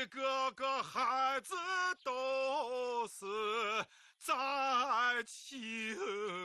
一个个孩子都是在情